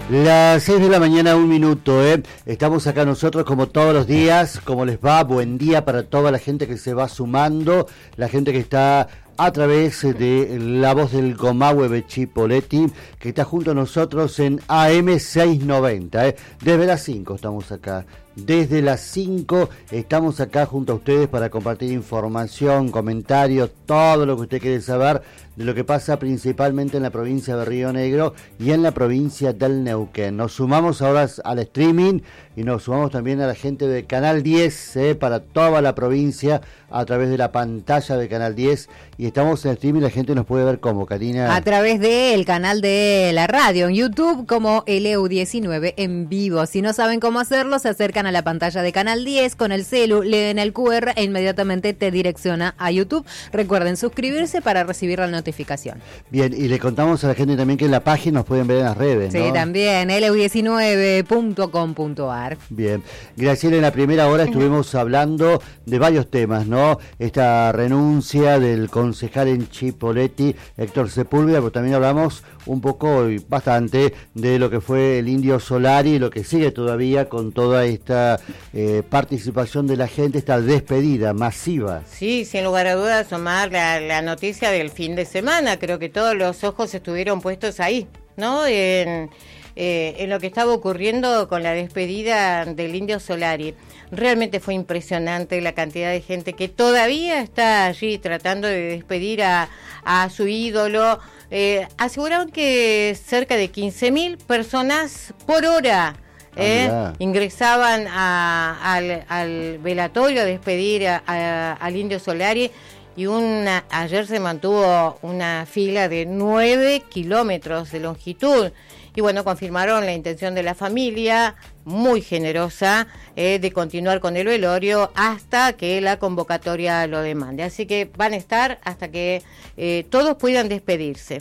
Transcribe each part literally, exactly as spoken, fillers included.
Las seis de la mañana, un minuto, ¿eh? Estamos acá nosotros como todos los días. ¿Cómo les va? Buen día para toda la gente que se va sumando, la gente que está a través de La Voz del Comahue Bechipoletti, que está junto a nosotros en A M seiscientos noventa, ¿eh? Desde las cinco estamos acá. Desde las cinco estamos acá junto a ustedes para compartir información, comentarios, todo lo que usted quiere saber de lo que pasa principalmente en la provincia de Río Negro y en la provincia del Neuquén. Nos sumamos ahora al streaming y nos sumamos también a la gente de Canal diez, eh, para toda la provincia a través de la pantalla de Canal diez, y estamos en streaming. La gente nos puede ver como, Karina, a través del canal de la radio en YouTube como L E U diecinueve en vivo. Si no saben cómo hacerlo, se acercan a la pantalla de Canal diez con el celu, leen el cu erre e inmediatamente te direcciona a YouTube. Recuerden suscribirse para recibir la notificación. Bien, y le contamos a la gente también que en la página nos pueden ver en las redes, Sí, ¿no? también, L E U diecinueve punto com punto a r. Bien, Graciela, en la primera hora estuvimos hablando de varios temas, ¿no? Esta renuncia del concejal en Chipoletti, Héctor Sepúlveda, pero también hablamos un poco y bastante de lo que fue el Indio Solari y lo que sigue todavía con toda esta eh, participación de la gente, esta despedida masiva. Sí, sin lugar a dudas, Omar, la, la noticia del fin de semana, creo que todos los ojos estuvieron puestos ahí, ¿no? En, eh, en lo que estaba ocurriendo con la despedida del Indio Solari. Realmente fue impresionante la cantidad de gente que todavía está allí tratando de despedir a, a su ídolo. Eh, aseguraron que cerca de quince mil personas por hora eh, ah, ingresaban a, al, al velatorio a despedir a, a, al Indio Solari, y una, ayer se mantuvo una fila de nueve kilómetros de longitud. Y bueno, confirmaron la intención de la familia, muy generosa, eh, de continuar con el velorio hasta que la convocatoria lo demande. Así que van a estar hasta que eh, todos puedan despedirse.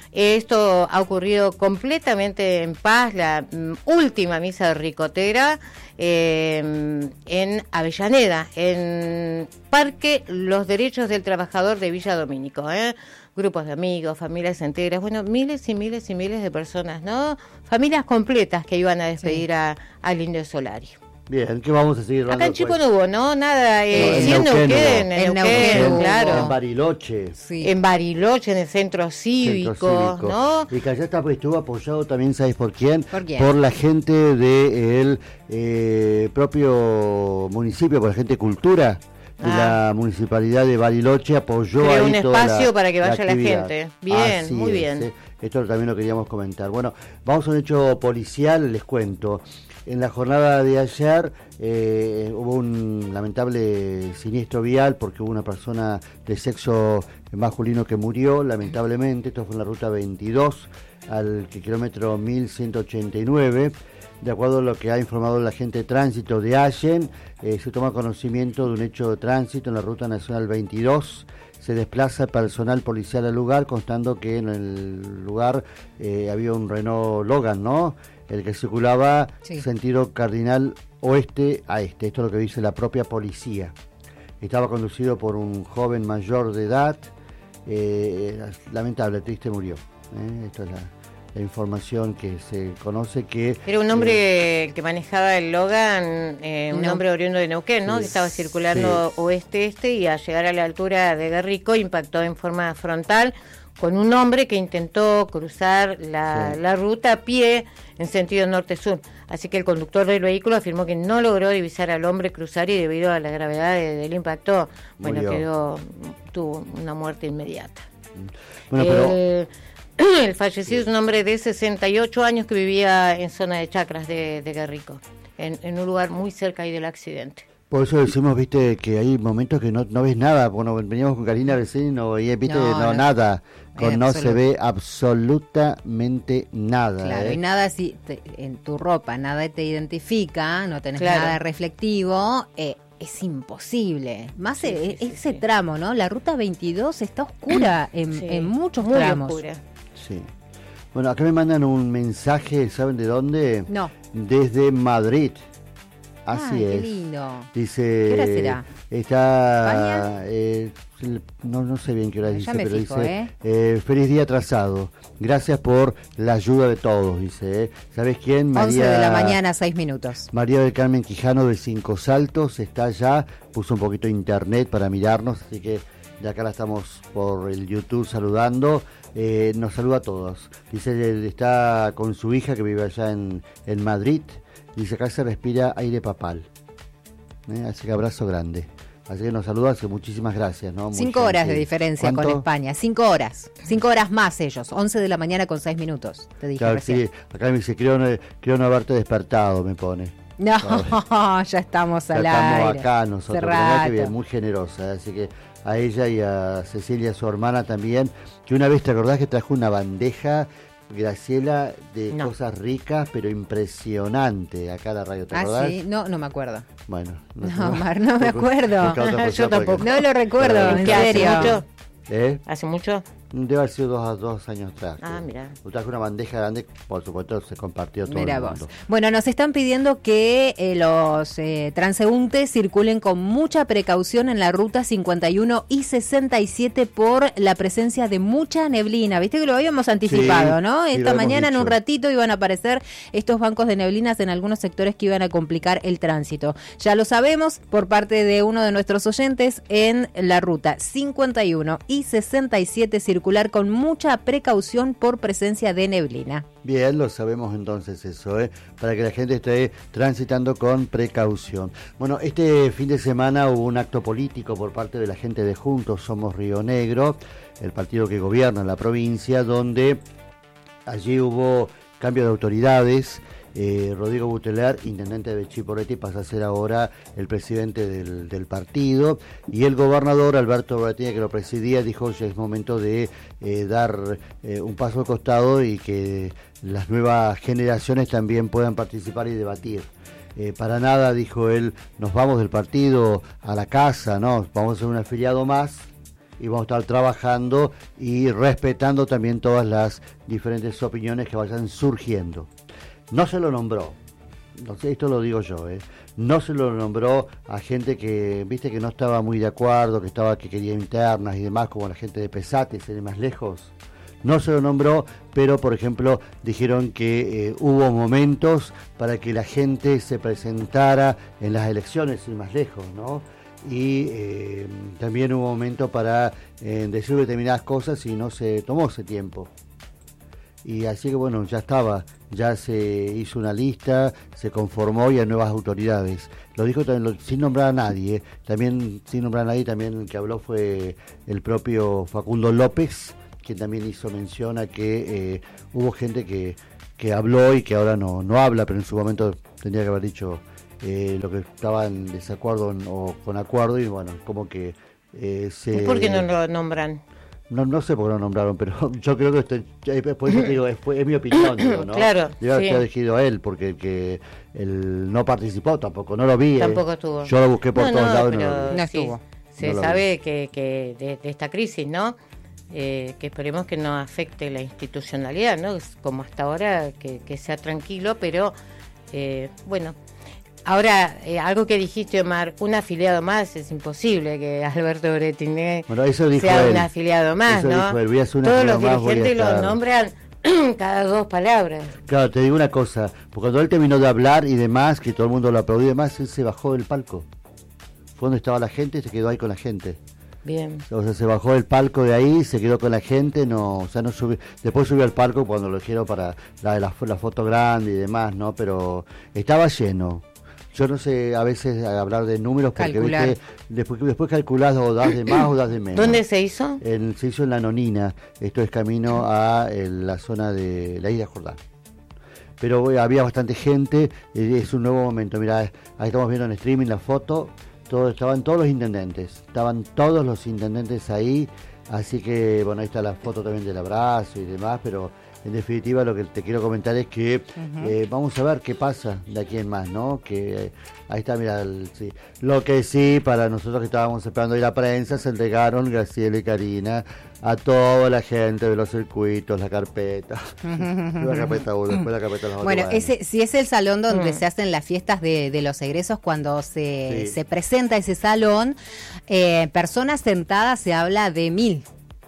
Esto ha ocurrido completamente en paz, la mm, última misa ricotera eh, en Avellaneda, en Parque Los Derechos del Trabajador de Villa Domínico, ¿eh? Grupos de amigos, familias enteras, bueno, miles y miles y miles de personas, ¿no? Familias completas que iban a despedir sí. a, al Indio Solari. Bien, ¿qué vamos a seguir hablando? Acá en Chico no hubo, ¿no? Nada, eh, no, sí en Neuquén, en en Neuquén, Neuquén, claro. En Bariloche. Sí. En Bariloche, en el centro cívico, centro cívico, ¿no? Y que allá está, pues, estuvo apoyado también, ¿sabes por quién? ¿Por quién? Por la gente del eh, propio municipio, por la gente de Cultura. Y ah. la municipalidad de Bariloche apoyó Creó ahí un toda espacio la, para que vaya la, la gente. Bien, Así muy es, bien. Eh. Esto también lo queríamos comentar. Bueno, vamos a un hecho policial, les cuento. En la jornada de ayer eh, hubo un lamentable siniestro vial porque hubo una persona de sexo masculino que murió, lamentablemente. Esto fue en la ruta veintidós, al kilómetro mil ciento ochenta y nueve. De acuerdo a lo que ha informado la agente de tránsito de Allen, eh, se toma conocimiento de un hecho de tránsito en la ruta nacional veintidós. Se desplaza personal policial al lugar, constando que en el lugar eh, había un Renault Logan, ¿no? El que circulaba sí. sentido cardinal oeste a este. Esto es lo que dice la propia policía. Estaba conducido por un joven mayor de edad. Eh, lamentable, triste, murió. ¿eh? Esto es la... la información que se conoce, que era un hombre eh, que manejaba el Logan, eh, un no. hombre oriundo de Neuquén, ¿no? Sí, que estaba circulando sí. oeste-este, y al llegar a la altura de Guerrico impactó en forma frontal con un hombre que intentó cruzar la, sí. la ruta a pie en sentido norte-sur. Así que el conductor del vehículo afirmó que no logró divisar al hombre cruzar, y debido a la gravedad de, del impacto, bueno, Murió. quedó tuvo una muerte inmediata. Bueno, pero... El, El fallecido es un hombre de sesenta y ocho años que vivía en zona de Chacras de, de Guerrico, en, en un lugar muy cerca ahí del accidente. Por eso decimos, viste, que hay momentos que no, no ves nada. Bueno, veníamos con Karina recién, no, y viste, no, no, no nada. Con no se ve absolutamente nada. Claro, ¿eh? y nada si te, en tu ropa, nada te identifica, no tenés claro. nada reflectivo, eh, es imposible. Más sí, e, sí, ese sí. tramo, ¿no? La ruta veintidós está oscura en, sí, en muchos muy tramos. Oscura. Sí. Bueno, acá me mandan un mensaje, ¿saben de dónde? No. Desde Madrid. Así Ay, es. qué lindo. Dice. ¿Qué hora será? Está. Eh, no, no sé bien qué hora Ya dice, me pero fijo, dice. ¿eh? Eh, feliz día atrasado. Gracias por la ayuda de todos, dice. ¿eh? ¿Sabes quién? María, once de la mañana, seis minutos. María del Carmen Quijano de Cinco Saltos está allá. Puso un poquito de internet para mirarnos, así que de acá la estamos por el YouTube saludando. Eh, nos saluda a todos. Dice, él está con su hija que vive allá en, en Madrid. Dice, acá se respira aire papal. ¿Eh? Así que abrazo grande. Así que nos saluda, así que muchísimas gracias. ¿no? Muy Cinco horas gentil. de diferencia ¿Cuánto? con España. Cinco horas. Cinco horas más ellos. Once de la mañana con seis minutos. Te dije Claro, recién. sí, acá me dice, creo no, creo no haberte despertado, me pone. No, Claro. ya estamos Ya al estamos aire. acá nosotros, Hace la verdad que rato. bien, muy generosa, así que a ella y a Cecilia, su hermana también, que una vez te acordás que trajo una bandeja, Graciela, de No. cosas ricas, pero impresionante, acá a la radio, ¿te Ah, acordás? sí, no, no me acuerdo. Bueno, No, Mar, no me acuerdo. Busca otra persona Yo porque- tampoco. No lo recuerdo, en ¿Qué hace serio. mucho? ¿Eh? ¿Hace mucho? Debe haber sido dos a dos años atrás. Ah, que mirá. Trajo una bandeja grande, por supuesto se compartió todo Mira el vos. mundo. Bueno, nos están pidiendo que eh, los eh, transeúntes circulen con mucha precaución en la ruta cincuenta y uno y sesenta y siete por la presencia de mucha neblina. Viste que lo habíamos anticipado, Sí, ¿no? sí, Esta lo hemos mañana en un dicho. ratito iban a aparecer estos bancos de neblinas en algunos sectores que iban a complicar el tránsito. Ya lo sabemos por parte de uno de nuestros oyentes en la ruta cincuenta y uno y sesenta y siete circular con mucha precaución por presencia de neblina. Bien, lo sabemos entonces eso, ¿eh? Para que la gente esté transitando con precaución. Bueno, este fin de semana hubo un acto político por parte de la gente de Juntos Somos Río Negro, el partido que gobierna la provincia, donde allí hubo cambio de autoridades. Eh, Rodrigo Buteler, intendente de Chiporretti, pasa a ser ahora el presidente del, del partido, y el gobernador Alberto Baratina, que lo presidía, dijo que es momento de eh, dar eh, un paso al costado y que las nuevas generaciones también puedan participar y debatir. Eh, para nada, dijo él, nos vamos del partido a la casa, ¿no? Vamos a ser un afiliado más y vamos a estar trabajando y respetando también todas las diferentes opiniones que vayan surgiendo. No se lo nombró, no sé, esto lo digo yo, ¿eh? No se lo nombró a gente que, viste, que no estaba muy de acuerdo, que estaba que quería internas y demás, como la gente de Pesate, ser más lejos. No se lo nombró, pero por ejemplo dijeron que eh, hubo momentos para que la gente se presentara en las elecciones, sin más lejos, ¿no? Y eh, también hubo momentos para eh, decir determinadas cosas y no se tomó ese tiempo. Y así que bueno, ya estaba, ya se hizo una lista, se conformó y hay nuevas autoridades. Lo dijo también lo, sin nombrar a nadie, ¿eh? También sin nombrar a nadie, también el que habló fue el propio Facundo López, que también hizo mención a que eh, hubo gente que, que habló y que ahora no, no habla, pero en su momento tendría que haber dicho eh, lo que estaba en desacuerdo o con acuerdo, y bueno, como que eh, se... ¿Y por qué no lo nombran? No, no sé por qué lo nombraron, pero yo creo que estoy, por eso te digo, es, es mi opinión, digo, ¿no? Claro, Debe haber sí. elegido a él, porque el que él no participó tampoco, no lo vi. eh. Tampoco estuvo. Yo lo busqué por No, todos no, lados y no pero lo vi. No sí, estuvo. Se No lo sabe que, que de, de esta crisis, ¿no? Eh, que esperemos que no afecte la institucionalidad, ¿no? Es como hasta ahora, que, que sea tranquilo, pero eh, bueno. Ahora, eh, algo que dijiste, Omar, un afiliado más, es imposible que Alberto Bretiné Bueno, eso dijo sea él. un afiliado más, Eso ¿no? dijo él, voy a hacer un Todos los afiliado más, voy a dirigentes lo estar. nombran cada dos palabras. Claro, te digo una cosa, porque cuando él terminó de hablar y demás, que todo el mundo lo aplaudió y demás, él se bajó del palco. Fue donde estaba la gente y se quedó ahí con la gente. Bien. O sea, se bajó del palco de ahí, se quedó con la gente, no, o sea, no subió, después subió al palco cuando lo dijeron para la, la, la foto grande y demás, ¿no? Pero estaba lleno. Yo no sé a veces hablar de números porque Calcular. ¿viste? Después, después calculás o das de más o das de menos. ¿Dónde se hizo? En, se hizo en La Nonina, esto es camino a en la zona de la isla Jordán. Pero eh, había bastante gente, eh, es un nuevo momento, mirá, ahí estamos viendo en streaming la foto, todo, estaban todos los intendentes, estaban todos los intendentes ahí, así que bueno, ahí está la foto también del abrazo y demás, pero en definitiva lo que te quiero comentar es que uh-huh. eh, vamos a ver qué pasa de aquí en más, ¿no? Que eh, ahí está, mira, el, sí. Lo que sí, para nosotros que estábamos esperando ir a prensa, se entregaron Graciela y Karina a toda la gente de los circuitos, la carpeta. la carpeta uno, después la carpeta dos. Bueno, ese, si es el salón donde mm. se hacen las fiestas de, de los egresos, cuando se, sí. se presenta ese salón, eh, personas sentadas se habla de mil.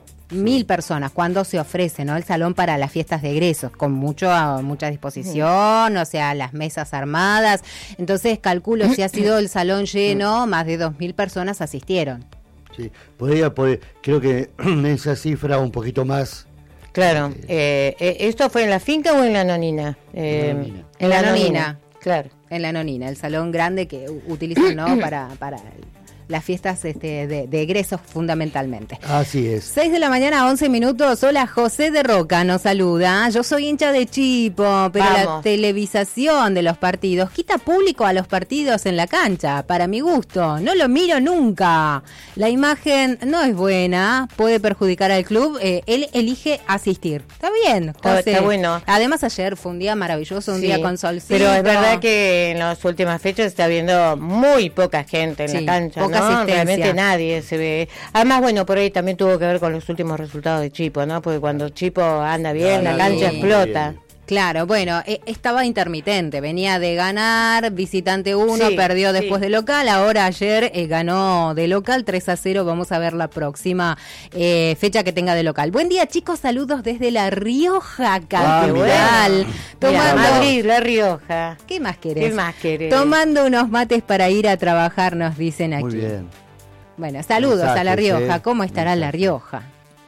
Mil personas cuando se ofrece, ¿no? El salón para las fiestas de egresos, con mucho mucha disposición, o sea, las mesas armadas. Entonces, calculo, si ha sido el salón lleno, más de dos mil personas asistieron. Sí, podría, podría, creo que esa cifra un poquito más. Claro, eh, eh, ¿esto fue en la finca o en la nonina? Eh, nonina. En la, la nonina, nonina, claro. En la nonina, el salón grande que utilizan, ¿no? para, para las fiestas este, de, de egresos fundamentalmente. Así es. seis de la mañana, once minutos. Hola, José de Roca nos saluda. Yo soy hincha de Chipo, pero Vamos. la televisación de los partidos quita público a los partidos en la cancha, para mi gusto. No lo miro nunca. La imagen no es buena, puede perjudicar al club. Eh, él elige asistir. Está bien, José. Está, está bueno. Además, ayer fue un día maravilloso, un sí, día con solcito. Pero es verdad que en las últimas fechas está viendo muy poca gente en sí, la cancha, poca ¿no? Realmente nadie se ve. Además, bueno, por ahí también tuvo que ver con los últimos resultados de Chipo, ¿no? Porque cuando Chipo anda bien, no, la cancha bien, explota. Bien. Claro, bueno, eh, estaba intermitente, venía de ganar, visitante uno, sí, perdió después sí. de local, ahora ayer eh, ganó de local tres a cero, vamos a ver la próxima eh, fecha que tenga de local. Buen día, chicos, saludos desde La Rioja, capital. Ah, Tomando... Madrid, La Rioja. ¿Qué más querés? ¿Qué más querés? Tomando unos mates para ir a trabajar, nos dicen aquí. Muy bien. Bueno, saludos mensajes, a La Rioja, ¿eh? ¿Cómo estará mensajes. La Rioja?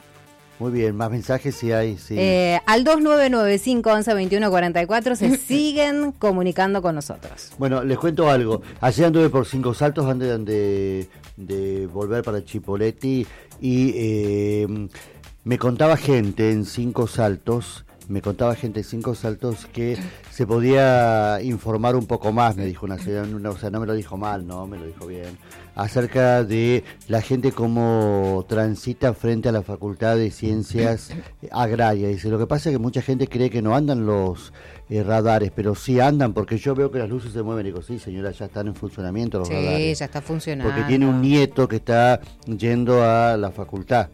Muy bien, más mensajes si hay, sí. Eh, al dos nueve nueve cinco, once, veintiuno, cuarenta y cuatro se siguen comunicando con nosotros. Bueno, les cuento algo. Ayer anduve por Cinco Saltos antes de, de volver para Chipoleti y eh, me contaba gente en Cinco Saltos, me contaba gente en Cinco Saltos que se podía informar un poco más, me dijo una señora, una, o sea, no me lo dijo mal, no, me lo dijo bien, acerca de la gente cómo transita frente a la Facultad de Ciencias Agrarias. Dice, lo que pasa es que mucha gente cree que no andan los eh, radares, pero sí andan, porque yo veo que las luces se mueven. Y digo, sí, señora, ya están en funcionamiento los sí, radares. Sí, ya está funcionando. Porque tiene un nieto que está yendo a la facultad.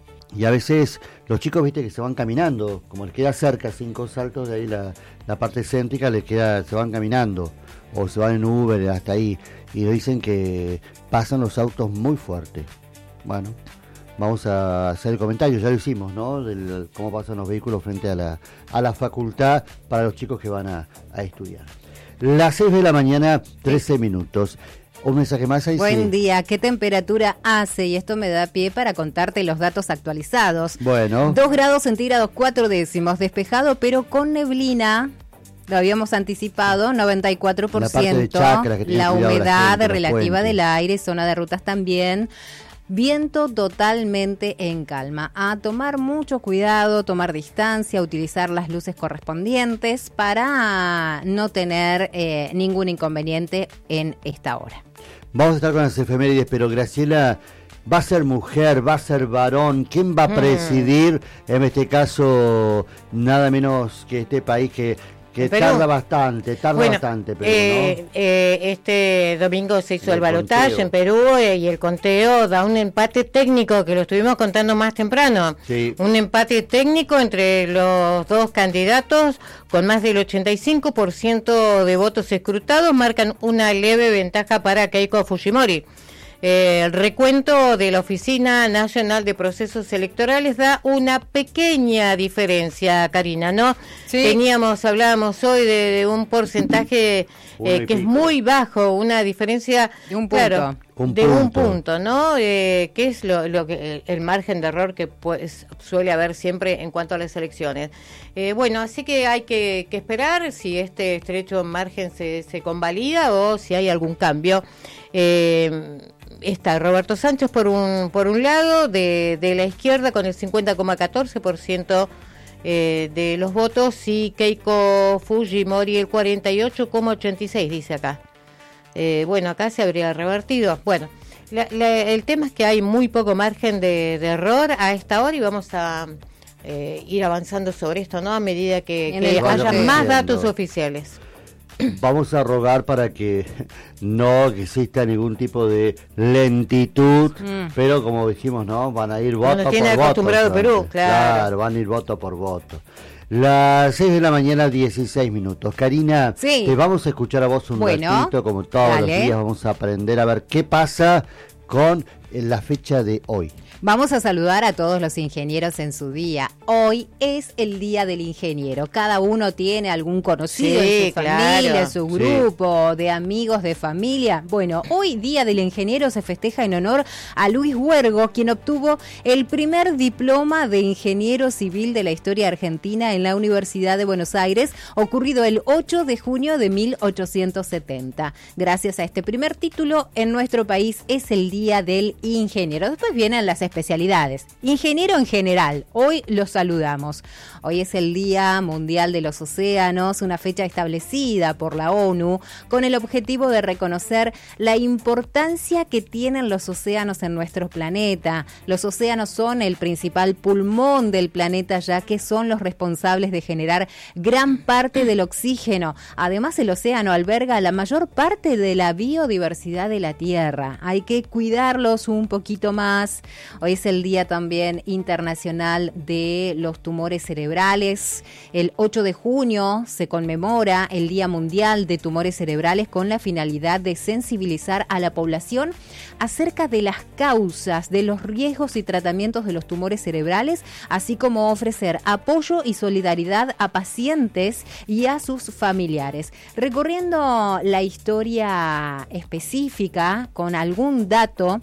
Y a veces los chicos, viste, que se van caminando, como les queda cerca Cinco Saltos, de ahí la, la parte céntrica, les queda, se van caminando, o se van en Uber hasta ahí, y dicen que pasan los autos muy fuertes. Bueno, vamos a hacer el comentario, ya lo hicimos, ¿no? De cómo pasan los vehículos frente a la, a la facultad para los chicos que van a, a estudiar. Las seis de la mañana, trece minutos. Un mensaje más ahí. Buen sí. día, ¿qué temperatura hace? Y esto me da pie para contarte los datos actualizados. Bueno. Dos grados centígrados, cuatro décimos, despejado, pero con neblina. Lo habíamos anticipado, noventa y cuatro por ciento. La, parte de chakra, que la humedad la gente, relativa del aire, zona de rutas también. Viento totalmente en calma. A tomar mucho cuidado, tomar distancia, utilizar las luces correspondientes para no tener eh, ningún inconveniente en esta hora. Vamos a estar con las efemérides, pero Graciela, ¿va a ser mujer, va a ser varón? ¿Quién va a presidir, mm. en este caso, nada menos que este país que... Que Perú. tarda bastante, tarda bueno, bastante, pero eh, ¿no? eh, este domingo se hizo el, el balotaje en Perú eh, y el conteo da un empate técnico que lo estuvimos contando más temprano. Sí. Un empate técnico entre los dos candidatos con más del ochenta y cinco por ciento de votos escrutados, marcan una leve ventaja para Keiko Fujimori. Eh, el recuento de la Oficina Nacional de Procesos Electorales da una pequeña diferencia, Karina, ¿no? Sí. Teníamos, hablábamos hoy de, de un porcentaje eh, que es muy bajo, una diferencia de un punto, claro, un de punto. un punto, ¿no? Eh, que es lo, lo que el, el margen de error que pues suele haber siempre en cuanto a las elecciones. Eh, bueno, así que hay que, que esperar si este estrecho margen se, se convalida o si hay algún cambio. Eh, Está Roberto Sánchez por un por un lado, de, de la izquierda con el cincuenta coma catorce por ciento eh, de los votos, y Keiko Fujimori el cuarenta y ocho coma ochenta y seis, dice acá. Eh, bueno, acá se habría revertido. Bueno, la, la, el tema es que hay muy poco margen de, de error a esta hora y vamos a, eh, ir avanzando sobre esto, ¿no? A medida que, En que el haya bosque. más datos oficiales. Vamos a rogar para que no exista ningún tipo de lentitud, Mm. pero como dijimos, ¿no? Van a ir No voto nos por tiene voto. acostumbrado Perú, entonces. claro. Van a ir voto por voto. Las seis de la mañana, dieciséis minutos. Karina, Sí. te vamos a escuchar a vos un Bueno, ratito, como todos dale. los días vamos a aprender a ver qué pasa con la fecha de hoy. Vamos a saludar a todos los ingenieros en su día. Hoy es el Día del Ingeniero. Cada uno tiene algún conocido Sí, en su familia, claro. en su grupo, de amigos, de familia. Bueno, hoy Día del Ingeniero se festeja en honor a Luis Huergo, quien obtuvo el primer diploma de ingeniero civil de la historia argentina en la Universidad de Buenos Aires, ocurrido el ocho de junio de mil ochocientos setenta. Gracias a este primer título, en nuestro país es el Día del Ingeniero. Después vienen las especialidades. Ingeniero en general, hoy los saludamos. Hoy es el Día Mundial de los Océanos, una fecha establecida por la ONU con el objetivo de reconocer la importancia que tienen los océanos en nuestro planeta. Los océanos son el principal pulmón del planeta, ya que son los responsables de generar gran parte del oxígeno. Además, el océano alberga la mayor parte de la biodiversidad de la Tierra. Hay que cuidarlos un poquito más. Hoy es el Día también internacional de los tumores cerebrales. El ocho de junio se conmemora el Día Mundial de Tumores Cerebrales con la finalidad de sensibilizar a la población acerca de las causas, de los riesgos y tratamientos de los tumores cerebrales, así como ofrecer apoyo y solidaridad a pacientes y a sus familiares. Recorriendo la historia específica con algún dato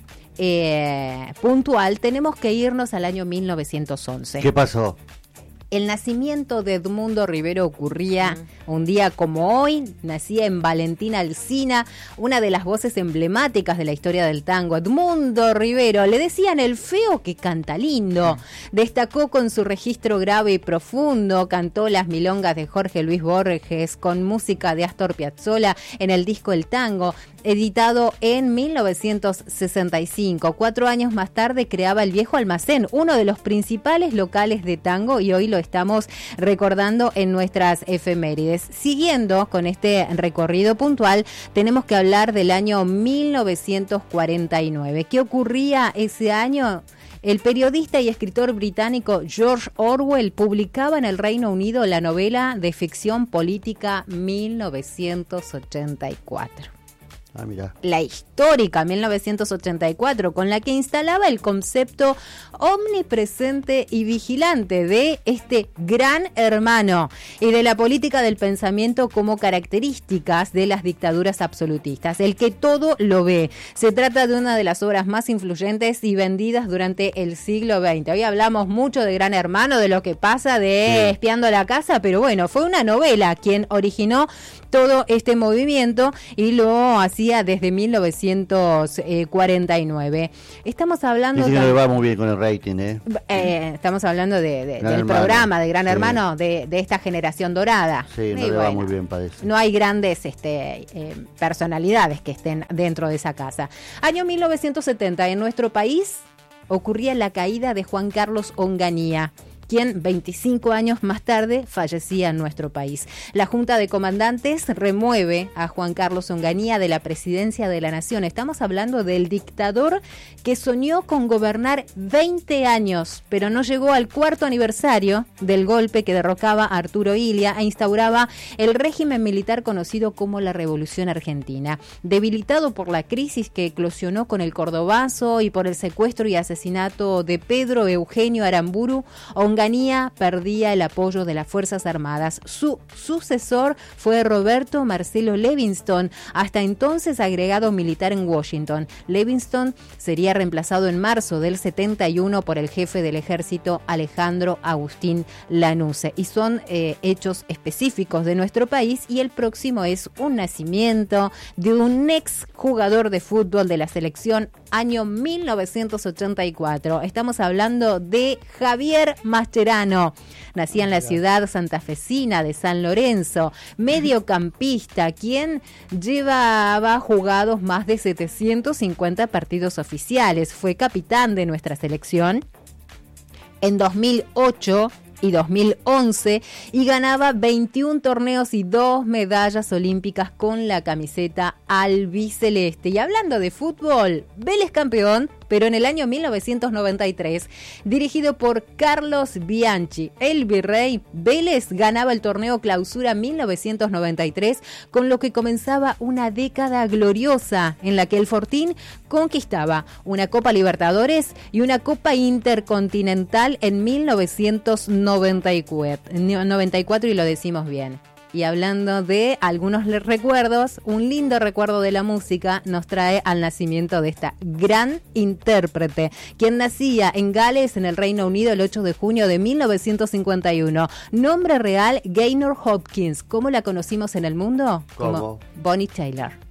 Eh, puntual, tenemos que irnos al año mil novecientos once. ¿Qué pasó? El nacimiento de Edmundo Rivero ocurría mm. un día como hoy. Nacía en Valentina Alsina, una de las voces emblemáticas de la historia del tango. Edmundo Rivero, le decían el feo que canta lindo. Mm. Destacó con su registro grave y profundo, cantó las milongas de Jorge Luis Borges con música de Astor Piazzolla en el disco El Tango, editado en mil novecientos sesenta y cinco. Cuatro años más tarde creaba el Viejo Almacén, uno de los principales locales de tango, y hoy lo estamos recordando en nuestras efemérides. Siguiendo con este recorrido puntual, tenemos que hablar del año mil novecientos cuarenta y nueve. ¿Qué ocurría ese año? El periodista y escritor británico George Orwell publicaba en el Reino Unido la novela de ficción política mil novecientos ochenta y cuatro. Ah, mira. La histórica mil novecientos ochenta y cuatro, con la que instalaba el concepto omnipresente y vigilante de este gran hermano y de la política del pensamiento como características de las dictaduras absolutistas, el que todo lo ve. Se trata de una de las obras más influyentes y vendidas durante el siglo veinte. Hoy hablamos mucho de Gran Hermano, de lo que pasa, de sí. Espiando la casa, pero bueno, fue una novela quien originó todo este movimiento y lo hacía desde mil novecientos cuarenta y nueve. Estamos hablando... Y no le va muy bien con el rating, ¿eh? eh estamos hablando de, de, del Hermano. programa de Gran Sí. Hermano, de, de esta generación dorada. Sí, no y le bueno, va muy bien, parece. no hay grandes este, eh, personalidades que estén dentro de esa casa. Año mil novecientos setenta, en nuestro país ocurría la caída de Juan Carlos Onganía, quien veinticinco años más tarde fallecía en nuestro país. La Junta de Comandantes remueve a Juan Carlos Onganía de la presidencia de la Nación. Estamos hablando del dictador que soñó con gobernar veinte años, pero no llegó al cuarto aniversario del golpe que derrocaba a Arturo Illia e instauraba el régimen militar conocido como la Revolución Argentina. Debilitado por la crisis que eclosionó con el Cordobazo y por el secuestro y asesinato de Pedro Eugenio Aramburu, Onganía perdía el apoyo de las Fuerzas Armadas. Su sucesor fue Roberto Marcelo Levingston, hasta entonces agregado militar en Washington. Levingston sería reemplazado en marzo del setenta y uno por el jefe del ejército Alejandro Agustín Lanusse. Y son eh, hechos específicos de nuestro país, y el próximo es un nacimiento de un ex jugador de fútbol de la selección, año mil novecientos ochenta y cuatro. Estamos hablando de Javier Mascherano. Nacía en la ciudad santafesina de San Lorenzo, mediocampista, quien llevaba jugados más de setecientos cincuenta partidos oficiales. Fue capitán de nuestra selección en dos mil ocho y dos mil once y ganaba veintiún torneos y dos medallas olímpicas con la camiseta albiceleste. Y hablando de fútbol, Vélez campeón, pero en el año mil novecientos noventa y tres, dirigido por Carlos Bianchi, el virrey, Vélez ganaba el torneo Clausura mil novecientos noventa y tres, con lo que comenzaba una década gloriosa en la que el Fortín conquistaba una Copa Libertadores y una Copa Intercontinental en mil novecientos noventa y cuatro, y lo decimos bien. Y hablando de algunos recuerdos, un lindo recuerdo de la música nos trae al nacimiento de esta gran intérprete, quien nacía en Gales, en el Reino Unido, el ocho de junio de mil novecientos cincuenta y uno. Nombre real, Gaynor Hopkins. ¿Cómo la conocimos en el mundo? ¿Cómo? Como Bonnie Tyler.